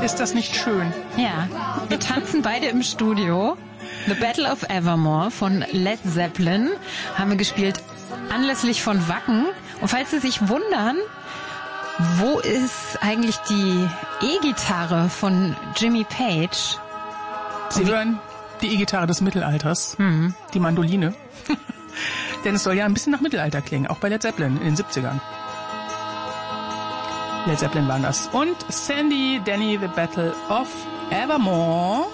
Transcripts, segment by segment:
Ist das nicht schön? Ja, wir tanzen beide im Studio. The Battle of Evermore von Led Zeppelin haben wir gespielt anlässlich von Wacken. Und falls Sie sich wundern, wo ist eigentlich die E-Gitarre von Jimmy Page? Sie hören die E-Gitarre des Mittelalters, die Mandoline. Denn es soll ja ein bisschen nach Mittelalter klingen, auch bei Led Zeppelin in den 70ern. Led Zeppelin waren das. Und Sandy Denny, The Battle of Evermore.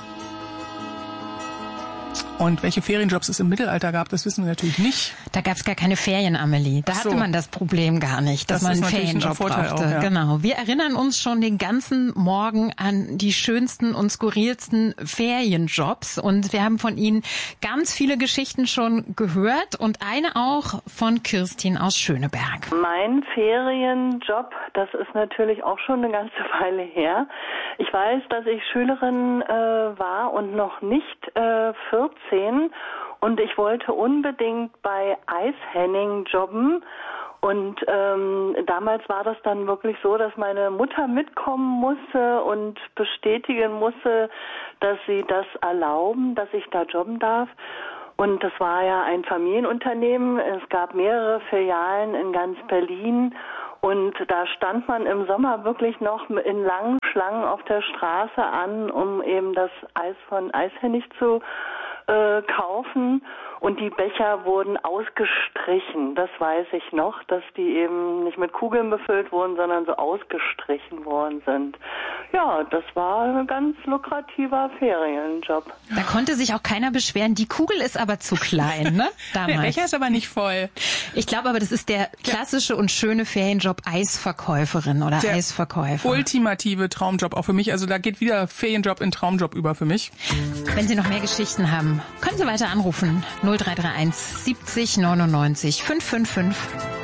Und welche Ferienjobs es im Mittelalter gab, das wissen wir natürlich nicht. Da gab es gar keine Ferien, Amelie. Da hatte man das Problem gar nicht, dass man einen Ferienjob brauchte. Auch, ja. Genau. Wir erinnern uns schon den ganzen Morgen an die schönsten und skurrilsten Ferienjobs. Und wir haben von Ihnen ganz viele Geschichten schon gehört und eine auch von Kirstin aus Schöneberg. Mein Ferienjob, das ist natürlich auch schon eine ganze Weile her. Ich weiß, dass ich Schülerin war und noch nicht 14 und ich wollte unbedingt bei Eishenning jobben und damals war das dann wirklich so, dass meine Mutter mitkommen musste und bestätigen musste, dass sie das erlauben, dass ich da jobben darf. Und das war ja ein Familienunternehmen, es gab mehrere Filialen in ganz Berlin. Und da stand man im Sommer wirklich noch in langen Schlangen auf der Straße an, um eben das Eis von Eishennig zu kaufen. Und die Becher wurden ausgestrichen. Das weiß ich noch, dass die eben nicht mit Kugeln befüllt wurden, sondern so ausgestrichen worden sind. Ja, das war ein ganz lukrativer Ferienjob. Da konnte sich auch keiner beschweren. Die Kugel ist aber zu klein, ne? Damals. Der Becher ist aber nicht voll. Ich glaube aber, das ist der klassische und schöne Ferienjob Eisverkäuferin oder der Eisverkäufer. Ultimative Traumjob auch für mich. Also da geht wieder Ferienjob in Traumjob über für mich. Wenn Sie noch mehr Geschichten haben, können Sie weiter anrufen. 0331 70 99 555.